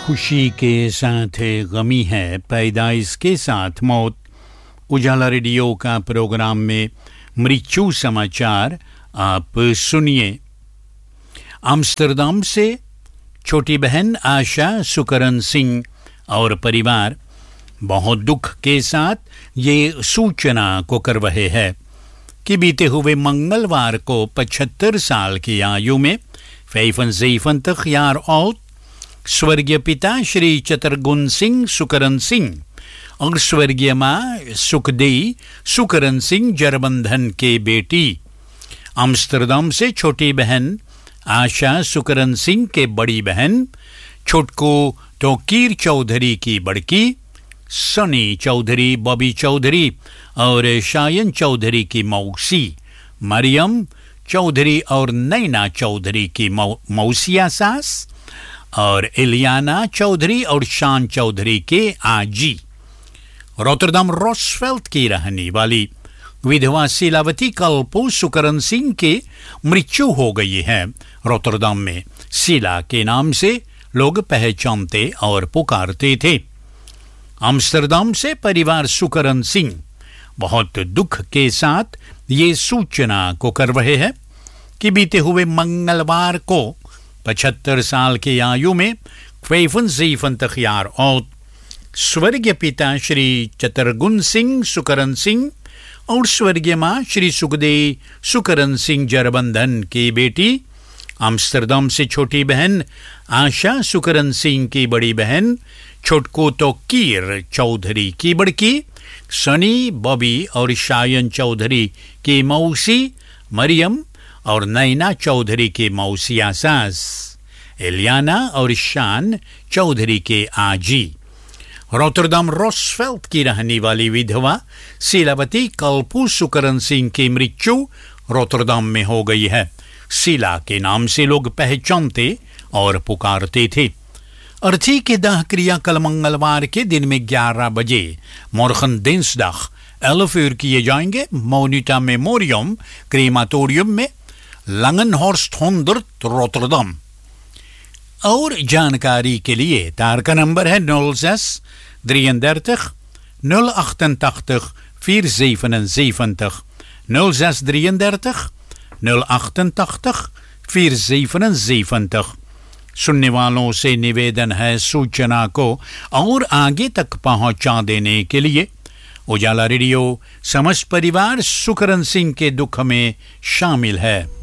खुशी के साथ गमी है, पैदाइश के साथ मौत। उजाला रेडियो का प्रोग्राम में मृत्यु समाचार आप सुनिए। आम्स्टरडम से छोटी बहन आशा सुकरन सिंह और परिवार बहुत दुख के साथ ये सूचना को कर रहे हैं कि बीते हुए मंगलवार को 75 साल की आयु में 75 jaar oud स्वर्गीय पिता श्री चतरगुन सिंह सुकरन सिंह और स्वर्गीय माँ सुखदेई सुकरन सिंह जरबंधन के बेटी आम्स्टरडम से छोटी बहन आशा सुकरन सिंह के बड़ी बहन छोटको तोकीर चौधरी की बड़की सनी चौधरी बॉबी चौधरी और शायन चौधरी की मौसी मरियम चौधरी और नैना चौधरी की मौसिया सास और इलियाना चौधरी और शान चौधरी के आजी। रोटरडम रोसवेल्ट की रहने वाली विधवा शीलावती कल्पो सुकरन सिंह के मृत्यु हो गई है। रोटरडम में शीला के नाम से लोग पहचानते और पुकारते थे। आम्स्टरडम से परिवार सुकरन सिंह बहुत दुख के साथ ये सूचना को कर रहे हैं कि बीते हुए मंगलवार को 75 साल की आयु में 75 jaar oud स्वर्गीय पिता श्री चतरगुन सिंह सुकरन सिंह और स्वर्गीय माँ श्री सुखदेई सुकरन सिंह जरबंधन की बेटी आम्स्टरडम से छोटी बहन आशा सुकरन सिंह की बड़ी बहन छोटको तोकीर चौधरी की बड़की सनी बॉबी और शायन चौधरी की मौसी मरियम और नैना चौधरी के मौसिया सास इलियाना और शान चौधरी के आजी। रोटरडम रोसवेल्ट की रहने वाली विधवा शीलावती कल्पू सुकरन सिंह की मृत्यु रोटरडम में हो गई है। शीला के नाम से लोग पहचानते और पुकारते थे। अर्थी के दाह क्रिया कल मंगलवार के दिन में 11 बजे मोरखन दिंसदाग 11 uur किए जाएंगे मोनिटा मेमोरियम क्रीमाटोरियम में लंगनहॉर्स्ट 100 रोटरडम। और जानकारी के लिए तार का नंबर है 06 33 088 477 06 33 088 477। सुनने वालों से निवेदन है सूचना को और आगे तक पहुंचा देने के लिए। उजाला रेडियो समस्त परिवार सुकरन सिंह के दुख में शामिल है।